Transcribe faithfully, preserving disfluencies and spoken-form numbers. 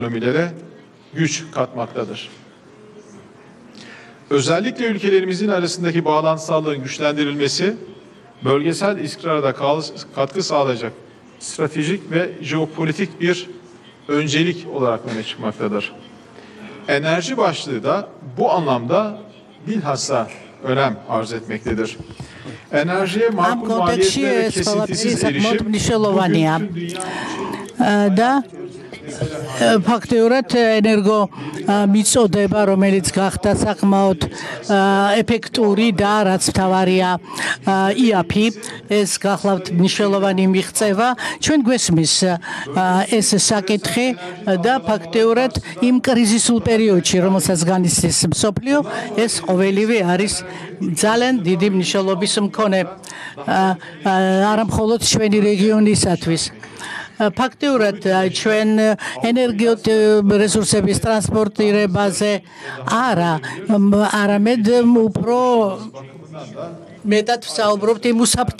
ekonomilere güç katmaktadır. Özellikle ülkelerimizin arasındaki bağlantısallığın güçlendirilmesi, bölgesel istikrara da katkı sağlayacak stratejik ve jeopolitik bir öncelik olarak öne çıkmaktadır. Enerji başlığı da bu anlamda bilhassa önem arz etmektedir. Enerjiye makul maliyetli ve kesintisiz erişim bugün tüm dünya için და ფაქტიურად ენერგო მიწოდება, რომელიც გახდა საკმაოდ ეფექტური და რაც მთავარია ი-აფი, ეს გახლავთ მნიშვნელოვანი მიღწევა. ჩვენ გვესმის ეს საკითხი და ფაქტიურად იმ კრიზისულ პერიოდში, რომელსაც განიცდის მსოფლიო, ეს ყოველივე არის ძალიან დიდი მნიშვნელობის მქონე არა მხოლოდ ჩვენი რეგიონისათვის. ფაქტიურად ჩვენ ენერგიო რესურსების ტრანსპორტირებაზე არა, არამედ უფრო მეტად ვსაუბრობთ იმ უსაფრთხო